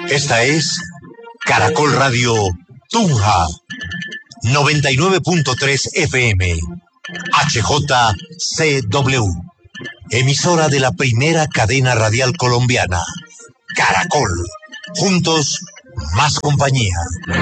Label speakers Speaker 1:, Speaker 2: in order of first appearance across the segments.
Speaker 1: Esta es Caracol Radio Tunja, 99.3 FM, HJCW, emisora de la primera cadena radial colombiana. Caracol, juntos, más compañía.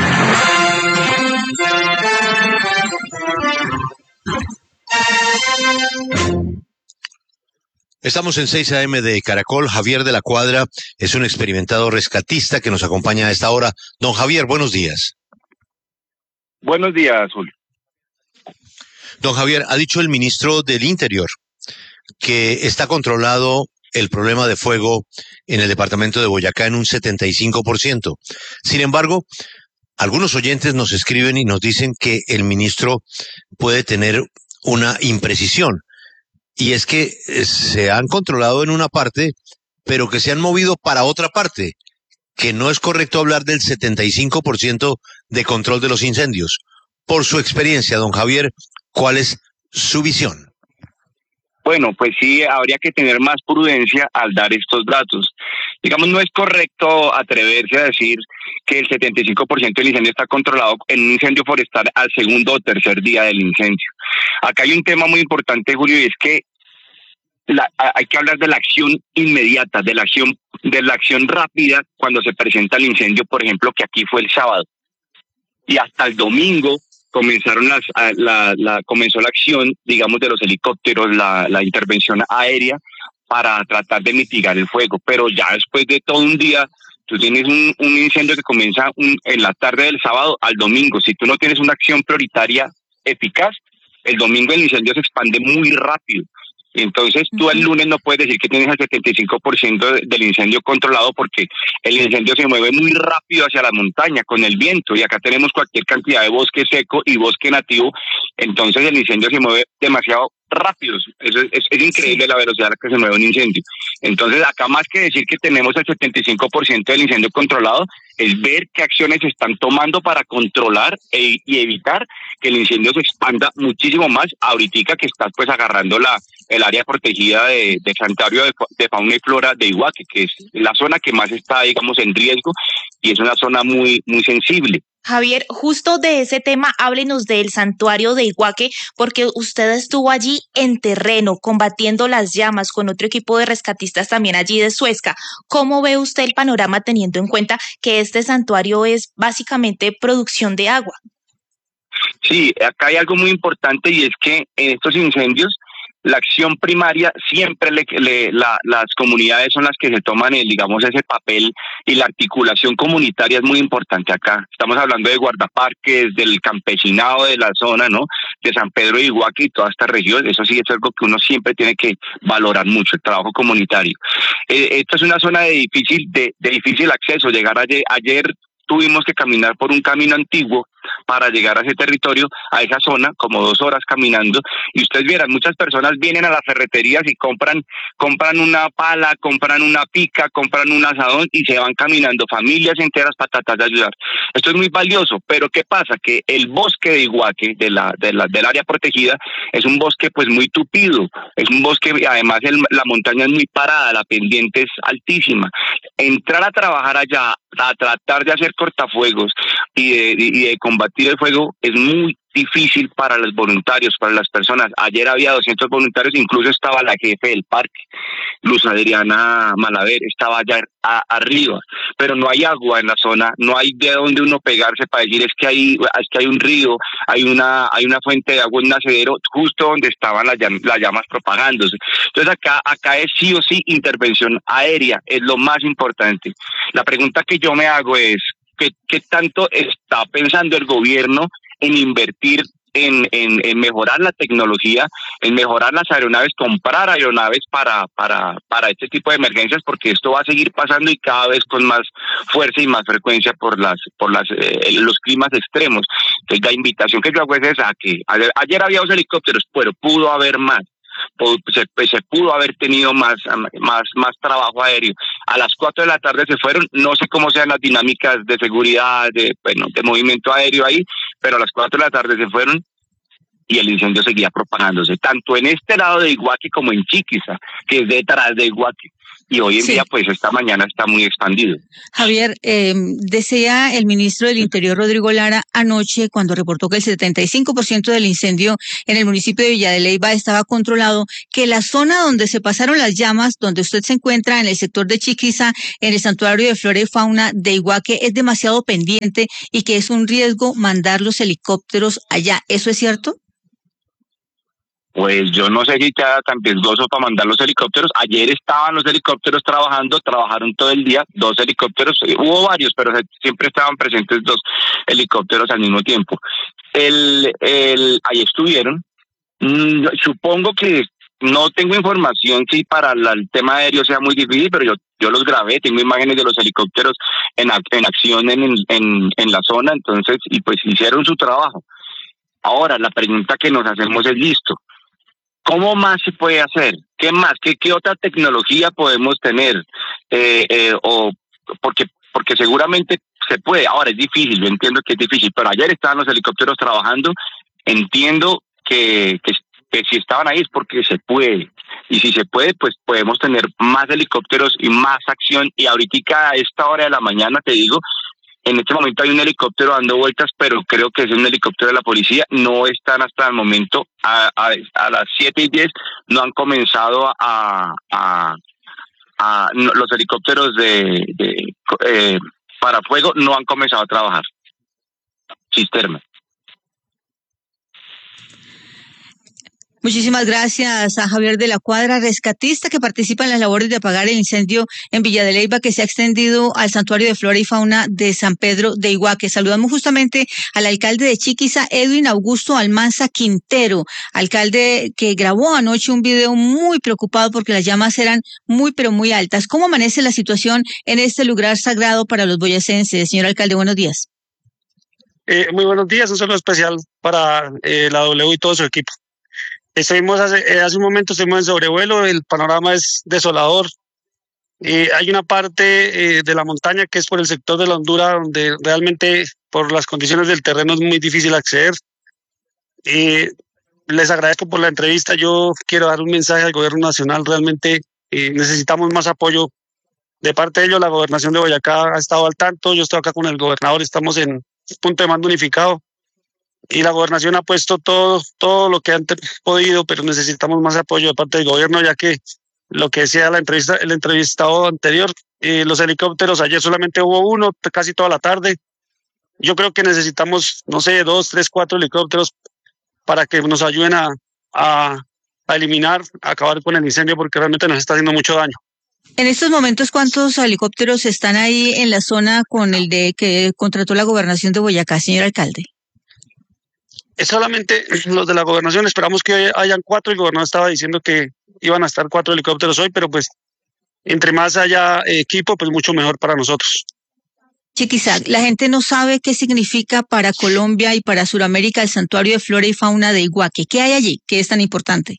Speaker 1: Estamos en 6 AM de Caracol. Javier de la Cuadra es un experimentado rescatista que nos acompaña a esta hora. Don Javier, buenos días.
Speaker 2: Buenos días, Julio.
Speaker 1: Don Javier, ha dicho el ministro del Interior que está controlado el problema de fuego en el departamento de Boyacá en un 75%. Sin embargo, algunos oyentes nos escriben y nos dicen que el ministro puede tener una imprecisión. Y es que se han controlado en una parte, pero que se han movido para otra parte, que no es correcto hablar del 75% de control de los incendios. Por su experiencia, don Javier, ¿cuál es su visión?
Speaker 2: Bueno, pues sí, habría que tener más prudencia al dar estos datos. Digamos, no es correcto atreverse a decir que el 75% del incendio está controlado en un incendio forestal al segundo o tercer día del incendio. Acá hay un tema muy importante, Julio, y es que hay que hablar de la acción inmediata, de la acción rápida cuando se presenta el incendio, por ejemplo, que aquí fue el sábado. Y hasta el domingo comenzó la acción, digamos, de los helicópteros, la intervención aérea para tratar de mitigar el fuego. Pero ya después de todo un día, tú tienes un incendio que comienza en la tarde del sábado al domingo. Si tú no tienes una acción prioritaria eficaz, el domingo el incendio se expande muy rápido. Entonces tú el lunes no puedes decir que tienes el 75% del incendio controlado, porque el incendio se mueve muy rápido hacia la montaña con el viento, y acá tenemos cualquier cantidad de bosque seco y bosque nativo. Entonces el incendio se mueve demasiado rápido. Es increíble la velocidad a la que se mueve un incendio. Entonces acá, más que decir que tenemos el 75% del incendio controlado, es ver qué acciones se están tomando para controlar y evitar que el incendio se expanda muchísimo más ahorita que está pues agarrando el área protegida de Santuario de Fauna y Flora de Iguaque, que es la zona que más está, digamos, en riesgo, y es una zona muy, muy sensible.
Speaker 3: Javier, justo de ese tema, háblenos del Santuario de Iguaque, porque usted estuvo allí en terreno, combatiendo las llamas con otro equipo de rescatistas también allí de Suezca. ¿Cómo ve usted el panorama, teniendo en cuenta que este santuario es básicamente producción de agua?
Speaker 2: Sí, acá hay algo muy importante, y es que en estos incendios la acción primaria siempre las comunidades son las que se toman digamos, ese papel, y la articulación comunitaria es muy importante acá. Estamos hablando de guardaparques, del campesinado de la zona, ¿no? De San Pedro de Iguaque y toda esta región. Eso sí es algo que uno siempre tiene que valorar mucho, el trabajo comunitario. Esta es una zona de difícil acceso. Llegar ayer tuvimos que caminar por un camino antiguo para llegar a ese territorio, a esa zona, como 2 horas caminando, y ustedes vieran, muchas personas vienen a las ferreterías y compran una pala, compran una pica, compran un asadón y se van caminando, familias enteras, para tratar de ayudar. Esto es muy valioso, pero ¿qué pasa? Que el bosque de Iguaque, del área protegida, es un bosque pues muy tupido, es un bosque, además la montaña es muy parada, la pendiente es altísima. Entrar a trabajar allá, a tratar de hacer cortafuegos y de combatir el fuego, es muy difícil para los voluntarios, para las personas. Ayer había 200 voluntarios, incluso estaba la jefe del parque, Luz Adriana Malaver, estaba allá arriba, pero no hay agua en la zona, no hay de dónde uno pegarse para decir es que hay un río, hay una fuente de agua, un nacedero, justo donde estaban las llamas propagándose. Entonces acá es sí o sí intervención aérea, es lo más importante. La pregunta que yo me hago es, ¿qué tanto está pensando el gobierno en invertir en mejorar la tecnología, en mejorar las aeronaves, comprar aeronaves para este tipo de emergencias? Porque esto va a seguir pasando, y cada vez con más fuerza y más frecuencia por los climas extremos. Entonces la invitación que yo hago es esa, que ayer había 2 helicópteros, pero pudo haber más. Se pudo haber tenido más trabajo aéreo. A las 4 de la tarde se fueron, no sé cómo sean las dinámicas de seguridad, de movimiento aéreo ahí, pero a las 4 de la tarde se fueron, y el incendio seguía propagándose, tanto en este lado de Iguaque como en Chiquiza, que es detrás de Iguaque. y hoy en
Speaker 3: Sí.
Speaker 2: día, pues esta mañana está muy expandido.
Speaker 3: Javier, decía el ministro del Interior, Rodrigo Lara, anoche cuando reportó que el 75% del incendio en el municipio de Villa de Leyva estaba controlado, que la zona donde se pasaron las llamas, donde usted se encuentra en el sector de Chiquiza, en el santuario de flora y fauna de Iguaque, es demasiado pendiente y que es un riesgo mandar los helicópteros allá. ¿Eso es cierto?
Speaker 2: Pues yo no sé si queda tan riesgoso para mandar los helicópteros. Ayer estaban los helicópteros trabajando, trabajaron todo el día, 2 helicópteros, hubo varios, pero siempre estaban presentes 2 helicópteros al mismo tiempo. Ahí estuvieron. Supongo que no tengo información si para el tema aéreo sea muy difícil, pero yo los grabé, tengo imágenes de los helicópteros en acción en la zona, entonces, y pues hicieron su trabajo. Ahora, la pregunta que nos hacemos es, listo, ¿cómo más se puede hacer? ¿Qué más? ¿Qué otra tecnología podemos tener? Porque seguramente se puede. Ahora es difícil, yo entiendo que es difícil, pero ayer estaban los helicópteros trabajando. Entiendo que si estaban ahí es porque se puede. Y si se puede, pues podemos tener más helicópteros y más acción. Y ahorita a esta hora de la mañana, te digo, en este momento hay un helicóptero dando vueltas, pero creo que es un helicóptero de la policía. No están hasta el momento, a las 7:10, no han comenzado los helicópteros para fuego no han comenzado a trabajar. Cisterna.
Speaker 3: Muchísimas gracias a Javier de la Cuadra, rescatista que participa en las labores de apagar el incendio en Villa de Leyva que se ha extendido al santuario de flora y fauna de San Pedro de Iguaque. Saludamos justamente al alcalde de Chiquiza, Edwin Augusto Almanza Quintero, alcalde que grabó anoche un video muy preocupado porque las llamas eran muy pero muy altas. ¿Cómo amanece la situación en este lugar sagrado para los boyacenses? Señor alcalde, buenos días.
Speaker 4: Muy buenos días, un saludo especial para la W y todo su equipo. Estuvimos hace un momento, estuvimos en sobrevuelo, el panorama es desolador. Hay una parte de la montaña que es por el sector de la Hondura, donde realmente por las condiciones del terreno es muy difícil acceder. Les agradezco por la entrevista. Yo quiero dar un mensaje al gobierno nacional. Realmente necesitamos más apoyo de parte de ellos. La gobernación de Boyacá ha estado al tanto. Yo estoy acá con el gobernador, estamos en punto de mando unificado. Y la gobernación ha puesto todo lo que han podido, pero necesitamos más apoyo de parte del gobierno, ya que lo que decía el entrevistado anterior, los helicópteros, ayer solamente hubo uno, casi toda la tarde. Yo creo que necesitamos, no sé, 2, 3, 4 helicópteros para que nos ayuden a eliminar, a acabar con el incendio, porque realmente nos está haciendo mucho daño.
Speaker 3: En estos momentos, ¿cuántos helicópteros están ahí en la zona con el de que contrató la gobernación de Boyacá, señor alcalde?
Speaker 4: Es solamente los de la gobernación, esperamos que hayan 4, el gobernador estaba diciendo que iban a estar 4 helicópteros hoy, pero pues entre más haya equipo, pues mucho mejor para nosotros.
Speaker 3: Chiquiza, la gente no sabe qué significa para Colombia y para Sudamérica el santuario de flora y fauna de Iguaque. ¿Qué hay allí? ¿Qué es tan importante?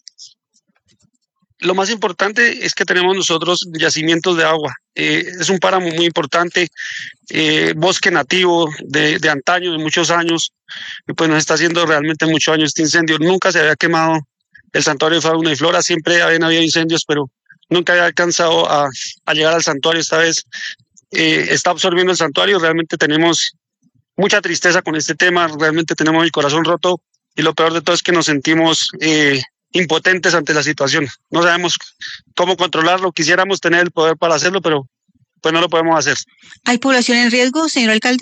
Speaker 4: Lo más importante es que tenemos nosotros yacimientos de agua. Es un páramo muy importante, bosque nativo de antaño, de muchos años, y pues nos está haciendo realmente mucho daño este incendio. Nunca se había quemado el santuario de fauna y flora, siempre habían habido incendios, pero nunca había alcanzado a llegar al santuario. Esta vez está absorbiendo el santuario. Realmente tenemos mucha tristeza con este tema, realmente tenemos el corazón roto, y lo peor de todo es que nos sentimos impotentes ante la situación. No sabemos cómo controlarlo, quisiéramos tener el poder para hacerlo, pero pues no lo podemos hacer.
Speaker 3: ¿Hay población en riesgo, señor alcalde?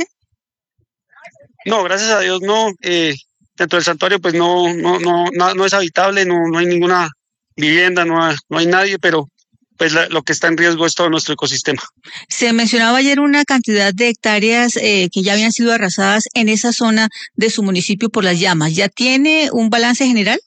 Speaker 4: No, gracias a Dios no. Dentro del santuario pues no es habitable, no hay ninguna vivienda, no hay nadie, pero pues lo que está en riesgo es todo nuestro ecosistema.
Speaker 3: Se mencionaba ayer una cantidad de hectáreas que ya habían sido arrasadas en esa zona de su municipio por las llamas. ¿Ya tiene un balance general?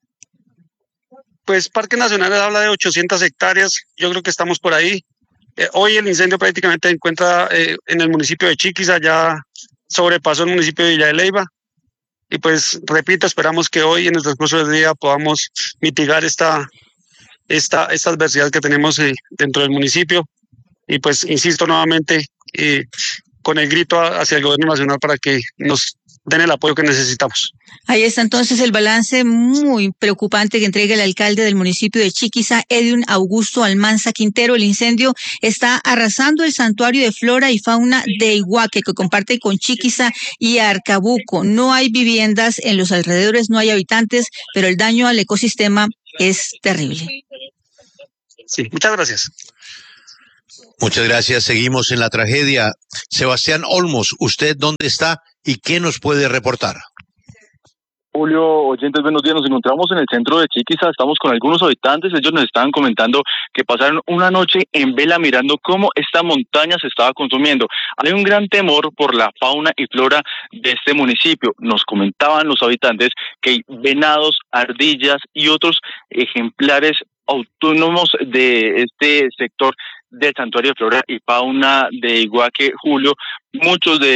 Speaker 4: Pues Parque Nacional habla de 800 hectáreas, yo creo que estamos por ahí. Hoy el incendio prácticamente se encuentra en el municipio de Chiquiza, ya sobrepasó el municipio de Villa de Leyva. Y pues, repito, esperamos que hoy en el transcurso del día podamos mitigar esta adversidad que tenemos dentro del municipio. Y pues, insisto nuevamente, con el grito hacia el gobierno nacional para que nos den el apoyo que necesitamos.
Speaker 5: Ahí está entonces el balance muy preocupante que entrega el alcalde del municipio de Chiquiza, Edwin Augusto Almanza Quintero. El incendio está arrasando el santuario de flora y fauna de Iguaque, que comparte con Chiquiza y Arcabuco. No hay viviendas en los alrededores, no hay habitantes, pero el daño al ecosistema es terrible.
Speaker 4: Sí, muchas gracias.
Speaker 1: Muchas gracias. Seguimos en la tragedia. Sebastián Olmos, ¿usted dónde está y qué nos puede reportar?
Speaker 6: Julio, oyentes, buenos días. Nos encontramos en el centro de Chiquiza, estamos con algunos habitantes. Ellos nos estaban comentando que pasaron una noche en vela mirando cómo esta montaña se estaba consumiendo. Hay un gran temor por la fauna y flora de este municipio. Nos comentaban los habitantes que hay venados, ardillas y otros ejemplares autónomos de este sector del Santuario de Flora y Fauna de Iguaque, Julio. Muchos de